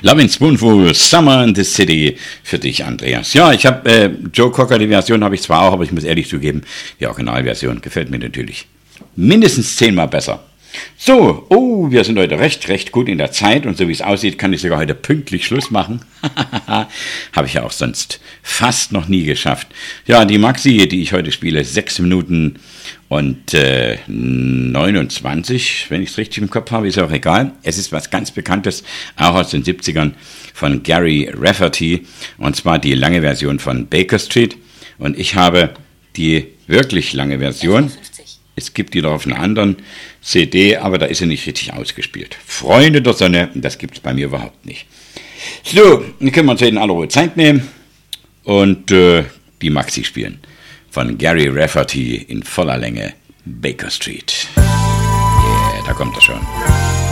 Lovin' Spoonful, Summer in the City für dich, Andreas. Ja, ich habe Joe Cocker, die Version habe ich zwar auch, aber ich muss ehrlich zugeben, die Originalversion gefällt mir natürlich mindestens 10-mal besser. So, wir sind heute recht gut in der Zeit und so wie es aussieht, kann ich sogar heute pünktlich Schluss machen. Habe ich ja auch sonst fast noch nie geschafft. Ja, die Maxi, die ich heute spiele, 6 Minuten und 29, wenn ich es richtig im Kopf habe, ist auch egal. Es ist was ganz Bekanntes, auch aus den 70ern von Gary Rafferty, und zwar die lange Version von Baker Street. Und ich habe die wirklich lange Version. Es gibt die noch auf einer anderen CD, aber da ist sie nicht richtig ausgespielt. Freunde der Sonne, das gibt es bei mir überhaupt nicht. So, dann können wir uns in aller Ruhe Zeit nehmen und die Maxi spielen. Von Gary Rafferty in voller Länge, Baker Street. Yeah, da kommt er schon.